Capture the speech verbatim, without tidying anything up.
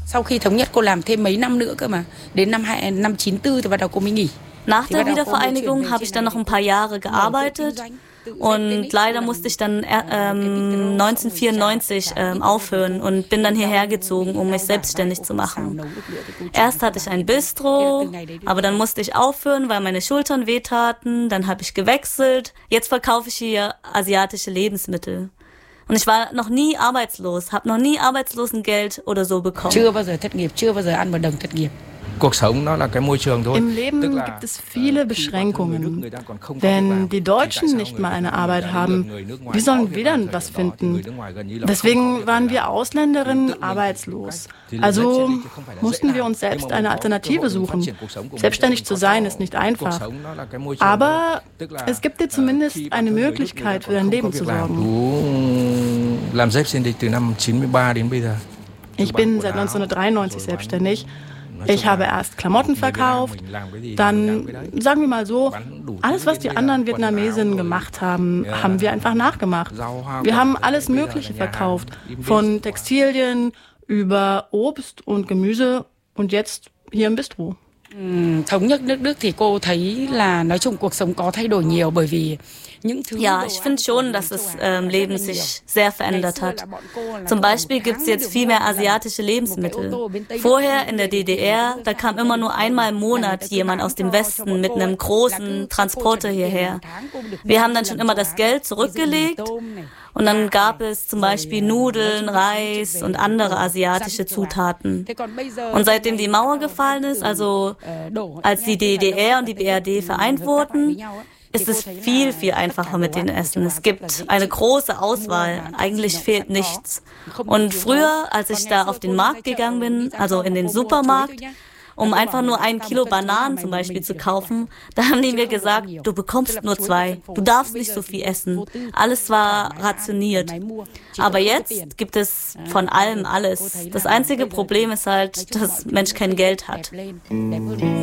Sau khi thống nhất cô làm thêm mấy năm nữa cơ mà. Đến năm năm chín tư thì bắt đầu cô mới nghỉ. Nach der Wiedervereinigung habe ich dann noch ein paar Jahre gearbeitet und leider musste ich dann ähm, neunzehnhundertvierundneunzig ähm, aufhören und bin dann hierher gezogen, um mich selbstständig zu machen. Erst hatte ich ein Bistro, aber dann musste ich aufhören, weil meine Schultern wehtaten, dann habe ich gewechselt. Jetzt verkaufe ich hier asiatische Lebensmittel. Und ich war noch nie arbeitslos, habe noch nie Arbeitslosengeld oder so bekommen. Chưa bao giờ thất nghiệp, chưa bao giờ ăn một đồng thất nghiệp. Im Leben gibt es viele Beschränkungen. Wenn die Deutschen nicht mal eine Arbeit haben, wie sollen wir dann was finden? Deswegen waren wir Ausländerinnen arbeitslos. Also mussten wir uns selbst eine Alternative suchen. Selbstständig zu sein ist nicht einfach. Aber es gibt dir zumindest eine Möglichkeit, für dein Leben zu sorgen. Ich bin seit neunzehnhundertdreiundneunzig selbstständig. Ich habe erst Klamotten verkauft, dann, sagen wir mal so, alles, was die anderen Vietnamesinnen gemacht haben, haben wir einfach nachgemacht. Wir haben alles Mögliche verkauft, von Textilien über Obst und Gemüse und jetzt hier im Bistro. Thống nhất nước Đức thì cô thấy là nói chung cuộc sống có thay đổi nhiều bởi vì Ja, ich finde schon, dass das ähm, Leben sich sehr verändert hat. Zum Beispiel gibt es jetzt viel mehr asiatische Lebensmittel. Vorher in der D D R, da kam immer nur einmal im Monat jemand aus dem Westen mit einem großen Transporter hierher. Wir haben dann schon immer das Geld zurückgelegt und dann gab es zum Beispiel Nudeln, Reis und andere asiatische Zutaten. Und seitdem die Mauer gefallen ist, also als die D D R und die B R D vereint wurden, ist es viel, viel einfacher mit den Essen. Es gibt eine große Auswahl. Eigentlich fehlt nichts. Und früher, als ich da auf den Markt gegangen bin, also in den Supermarkt, um einfach nur ein Kilo Bananen zum Beispiel zu kaufen, da haben die mir gesagt, du bekommst nur zwei, du darfst nicht so viel essen. Alles war rationiert. Aber jetzt gibt es von allem alles. Das einzige Problem ist halt, dass Mensch kein Geld hat.